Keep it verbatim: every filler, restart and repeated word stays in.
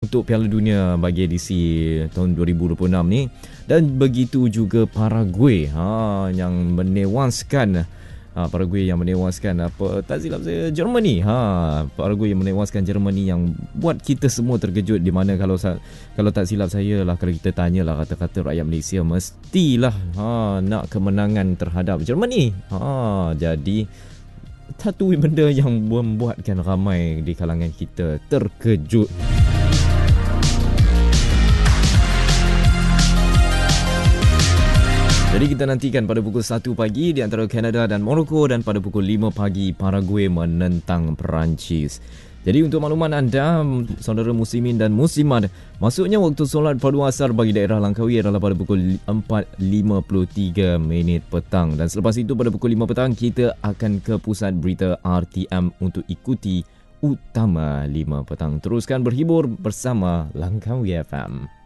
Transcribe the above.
untuk Piala Dunia bagi edisi tahun dua ribu dua puluh enam ni. Dan begitu juga Paraguay ha, yang menewaskan ha, Paraguay yang menewaskan apa tak silap saya Germany. Ha, Paraguay yang menewaskan Germany yang buat kita semua terkejut, di mana kalau kalau tak silap saya lah, kalau kita tanyalah kata-kata rakyat Malaysia mestilah ha, nak kemenangan terhadap Germany. Ha, jadi satu benda yang membuatkan ramai di kalangan kita terkejut. Jadi kita nantikan pada pukul satu pagi di antara Kanada dan Morocco, dan pada pukul lima pagi Paraguay menentang Perancis. Jadi untuk makluman anda, saudara muslimin dan muslimat, masuknya waktu solat fardu asar bagi daerah Langkawi adalah pada pukul empat lima puluh tiga minit petang. Dan selepas itu pada pukul lima petang kita akan ke pusat berita R T M untuk ikuti Utama lima petang. Teruskan berhibur bersama Langkawi F M.